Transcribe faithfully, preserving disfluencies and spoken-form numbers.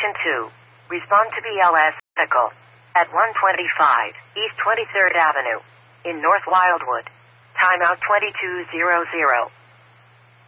Station two. Respond to B L S vehicle at one twenty-five East twenty-third Avenue in North Wildwood. Timeout twenty-two hundred.